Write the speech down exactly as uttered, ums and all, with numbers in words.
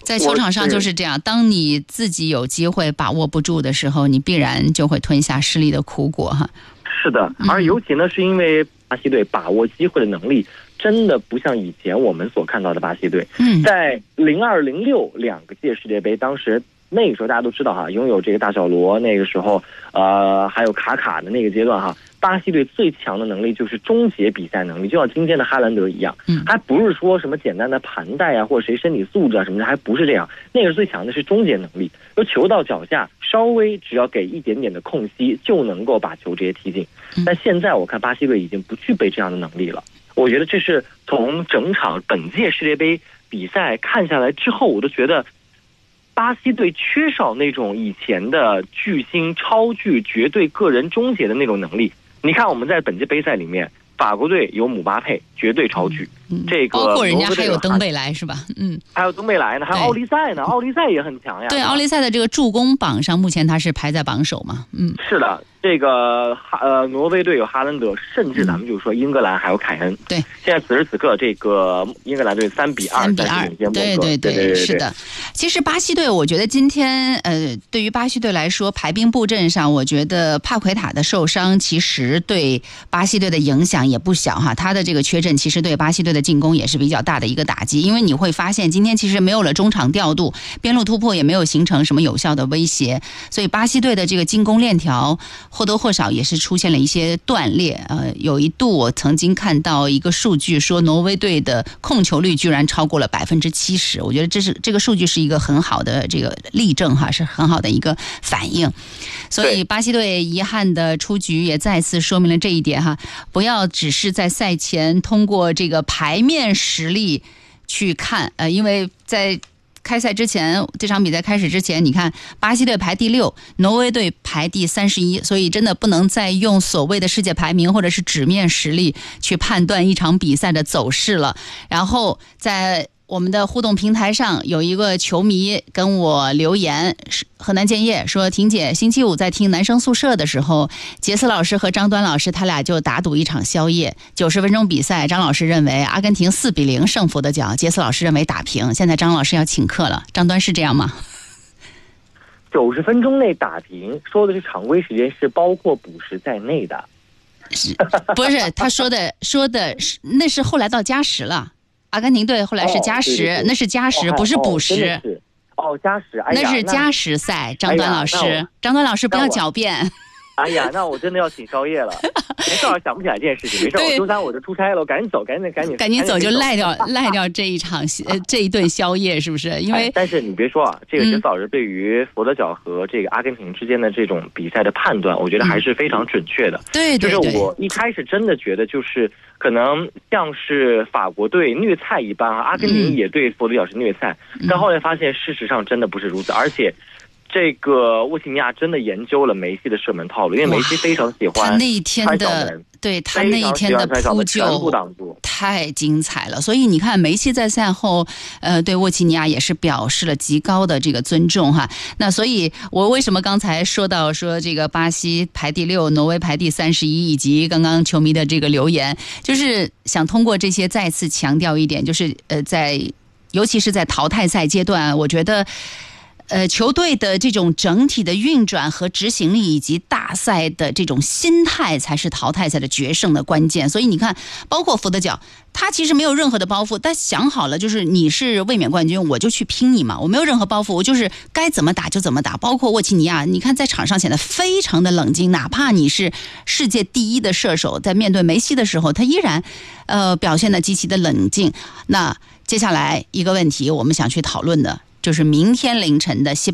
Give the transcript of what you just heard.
在球场上就是这样，当你自己有机会把握不住的时候，你必然就会吞下失利的苦果哈。 是的，而尤其呢，是因为巴西队把握机会的能力真的不像以前我们所看到的巴西队。嗯，在零二零六两个届世界杯，当时那个时候大家都知道哈，拥有这个大小罗，那个时候呃还有卡卡的那个阶段哈，巴西队最强的能力就是终结比赛能力，就像今天的哈兰德一样，嗯，还不是说什么简单的盘带啊，或者谁身体素质啊什么的，还不是这样。那个最强的是终结能力，就球到脚下，稍微只要给一点点的空隙，就能够把球直接踢进。但现在我看巴西队已经不具备这样的能力了。我觉得这是从整场本届世界杯比赛看下来之后，我都觉得巴西队缺少那种以前的巨星超巨绝对个人终结的那种能力。你看我们在本届杯赛里面，法国队有姆巴佩绝对超巨，嗯、这个包括人家还有登贝莱是吧？嗯， 还有登贝莱呢，还有奥利赛呢，奥利赛也很强呀。 对，奥利赛的这个助攻榜上，目前他是排在榜首嘛。嗯， 是的，这个呃挪威队有哈兰德，甚至咱们就说英格兰还有凯恩。 对， 现在此时此刻这个英格兰队三比二， 三比二，对对对，是的。其实巴西队，我觉得今天呃，对于巴西队来说，排兵布阵上，我觉得帕奎塔的受伤其实对巴西队的影响也不小哈。他的这个缺阵其实对巴西队的进攻也是比较大的一个打击，因为你会发现今天其实没有了中场调度，边路突破也没有形成什么有效的威胁，所以巴西队的这个进攻链条或多或少也是出现了一些断裂。呃，有一度我曾经看到一个数据说，挪威队的控球率居然超过了百分之七十，我觉得这是这个数据是一个很好的这个例证哈，是很好的一个反应。所以巴西队遗憾的出局也再次说明了这一点哈，不要只是在赛前通过这个牌面实力去看，呃，因为在开赛之前，这场比赛开始之前，你看巴西队排第六，挪威队排第三十一，所以真的不能再用所谓的世界排名或者是纸面实力去判断一场比赛的走势了。然后在我们的互动平台上有一个球迷跟我留言，河南建业说，婷姐星期五在听男生宿舍的时候，杰斯老师和张端老师他俩就打赌一场宵夜，九十分钟比赛，张老师认为阿根廷四比零胜佛得角，杰斯老师认为打平，现在张老师要请客了，张端是这样吗？ 九十分钟内打平说的是常规时间，是包括补时在内的， 不是他说的说的是那是后来到加时了，阿根廷队后来是加时，哦、对对对那是加时，哦、不是补时。 哦，哦加时，哎呀， 那是加时赛。张端老师，哎、张端老师不要狡辩。 哎呀，那我真的要请宵夜了。没事，想不起来这件事情，没事，我周三我就出差了，我赶紧走，赶紧赶紧赶紧走，就赖掉赖掉这一场呃这一顿宵夜，是不是？因为、 哎、但是你别说啊，这个杰斯老师对于佛得角和这个阿根廷之间的这种比赛的判断，我觉得还是非常准确的。 嗯、对对对， 就是我一开始真的觉得就是可能像是法国队虐菜一般啊，阿根廷也对佛得角是虐菜，嗯、但后来发现事实上真的不是如此，而且。这个沃西尼亚真的研究了梅西的射门套路，因为梅西非常喜欢他那一天的，对他那一天的扑救太精彩了。所以你看，梅西在赛后，呃，对沃西尼亚也是表示了极高的这个尊重哈。那所以，我为什么刚才说到说这个巴西排第六，挪威排第三十一，以及刚刚球迷的这个留言，就是想通过这些再次强调一点，就是呃，在尤其是在淘汰赛阶段，我觉得。呃，球队的这种整体的运转和执行力，以及大赛的这种心态，才是淘汰赛的决胜的关键。所以你看，包括佛得角，他其实没有任何的包袱，他想好了，就是你是卫冕冠军，我就去拼你嘛，我没有任何包袱，我就是该怎么打就怎么打。包括沃奇尼亚，你看在场上显得非常的冷静，哪怕你是世界第一的射手，在面对梅西的时候，他依然呃表现得极其的冷静。那接下来一个问题，我们想去讨论的。就是明天凌晨的西